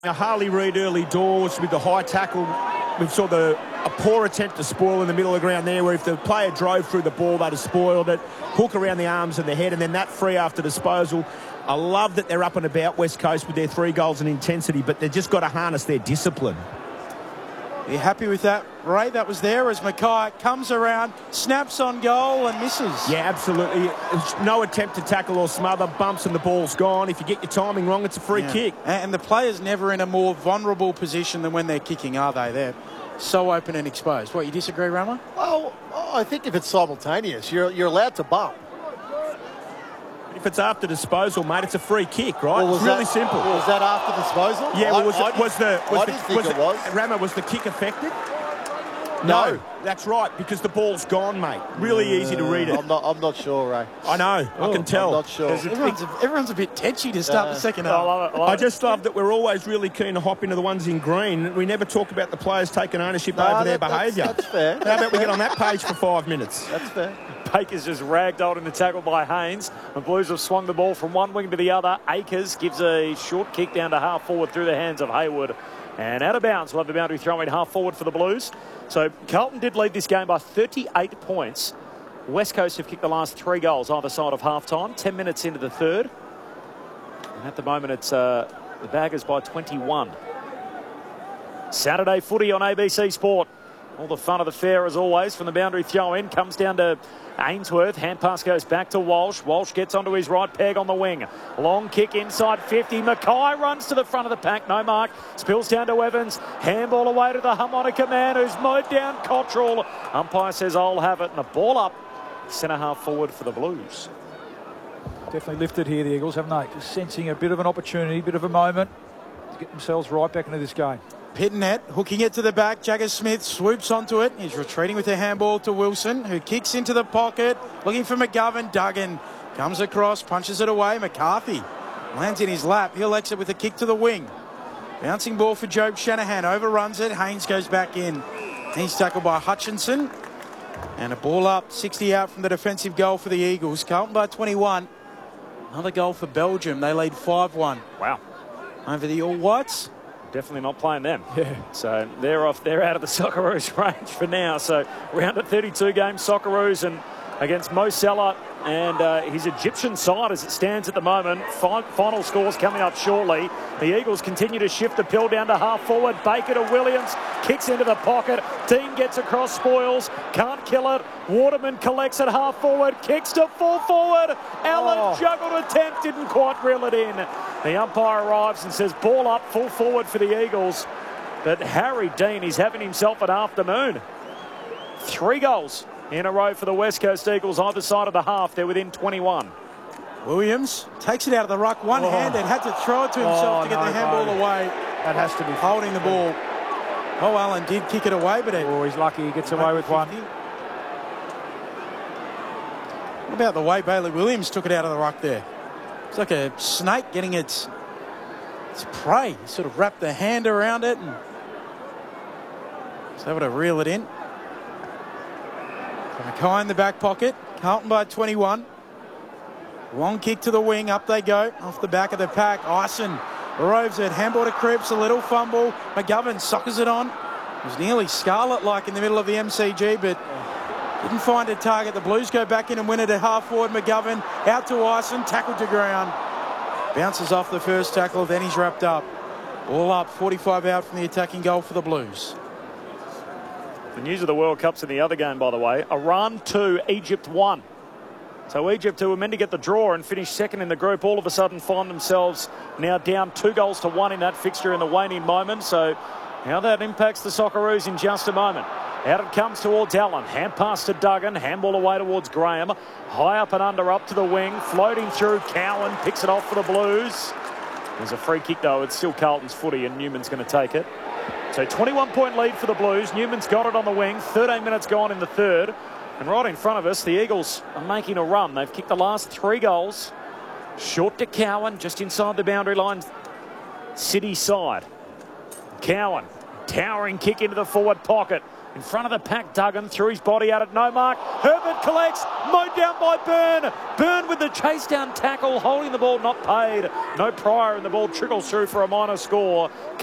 Harley Reid early doors with the high tackle. We saw a poor attempt to spoil in the middle of the ground there, where if the player drove through the ball, they'd have spoiled it. Hook around the arms and the head, and then that free after disposal. I love that they're up and about West Coast with their 3 goals and intensity, but they've just got to harness their discipline. You're happy with that, Ray? That was there as Mackay comes around, snaps on goal and misses. Yeah, absolutely. No attempt to tackle or smother, bumps and the ball's gone. If you get your timing wrong, it's a free kick. And the player's never in a more vulnerable position than when they're kicking, are they? They're so open and exposed. What, you disagree, Rama? Oh, I think if it's simultaneous, you're allowed to bump. If it's after disposal, mate, it's a free kick, right? Well, it's really simple. Was that after disposal? Yeah, Rama, was the kick affected? No, that's right, because the ball's gone, mate. Really easy to read it. I'm not sure, Ray. I know, I can tell. I'm not sure. Everyone's a bit tetchy to start the second half. I just love that we're always really keen to hop into the ones in green. We never talk about the players taking ownership over their behaviour. That's fair. How about we get on that page for 5 minutes? That's fair. Baker's just ragdolled in the tackle by Haynes. The Blues have swung the ball from one wing to the other. Akers gives a short kick down to half forward through the hands of Hayward. And out of bounds, we'll have the boundary throw in half forward for the Blues. So Carlton did lead this game by 38 points. West Coast have kicked the last 3 goals either side of half-time. 10 minutes into the third. And at the moment, it's the Baggers by 21. Saturday footy on ABC Sport. All the fun of the fair, as always, from the boundary throw-in. Comes down to Ainsworth. Hand pass goes back to Walsh. Walsh gets onto his right peg on the wing. Long kick inside 50. Mackay runs to the front of the pack. No mark. Spills down to Evans. Handball away to the harmonica man, who's mowed down Cottrell. Umpire says, I'll have it. And a ball up. Centre half forward for the Blues. Definitely lifted here, the Eagles, haven't they? Just sensing a bit of an opportunity, a bit of a moment to get themselves right back into this game. Pittonet hooking it to the back. Jagger Smith swoops onto it. He's retreating with a handball to Wilson, who kicks into the pocket, looking for McGovern. Duggan comes across, punches it away. McCarthy lands in his lap. He'll exit with a kick to the wing. Bouncing ball for Jobe Shanahan. Overruns it. Haynes goes back in. He's tackled by Hutchinson. And a ball up, 60 out from the defensive goal for the Eagles. Carlton by 21. Another goal for Belgium. They lead 5-1. Wow. Over the All Whites. Definitely not playing them. Yeah. So they're off. They're out of the Socceroos range for now. So round at 32 games, Socceroos and against Mo Salah and his Egyptian side as it stands at the moment. Final scores coming up shortly. The Eagles continue to shift the pill down to half forward. Baker to Williams. Kicks into the pocket. Dean gets across, spoils. Can't kill it. Waterman collects it half forward. Kicks to full forward. Allen juggled attempt. Didn't quite reel it in. The umpire arrives and says ball up, full forward for the Eagles. But Harry Dean is having himself an afternoon. 3 goals in a row for the West Coast Eagles either side of the half. They're within 21. Williams takes it out of the ruck one-handed. Had to throw it to himself to get the handball away. That has to be holding the ball. Oh, Allen did kick it away, but he's lucky he gets away with 50. one. What about the way Bailey Williams took it out of the ruck there? It's like a snake getting its prey. Sort of wrapped the hand around it and was able to reel it in. Mackay in the back pocket. Carlton by 21. Long kick to the wing. Up they go. Off the back of the pack. Ison roves it. Handball to Cripps. A little fumble. McGovern soccers it on. It was nearly Scarlett-like in the middle of the MCG, but didn't find a target. The Blues go back in and win it at half forward. McGovern out to Ison. Tackled to ground. Bounces off the first tackle. Then he's wrapped up. All up. 45 out from the attacking goal for the Blues. The news of the World Cup's in the other game, by the way. Iran 2, Egypt 1. So Egypt, who were meant to get the draw and finish second in the group, all of a sudden find themselves now down 2-1 in that fixture in the waning moment. So how that impacts the Socceroos in just a moment. Out it comes towards Allen. Hand pass to Duggan. Handball away towards Graham. High up and under, up to the wing. Floating through. Cowan picks it off for the Blues. There's a free kick, though. It's still Carlton's footy, and Newman's going to take it. So 21-point lead for the Blues. Newman's got it on the wing. 13 minutes gone in the third. And right in front of us, the Eagles are making a run. They've kicked the last 3 goals. Short to Cowan, just inside the boundary line. City side. Cowan, towering kick into the forward pocket. In front of the pack, Duggan threw his body at it. No mark. Herbert collects. Mowed down by Byrne. Byrne with the chase down tackle, holding the ball, not paid. No Pryor, and the ball trickles through for a minor score.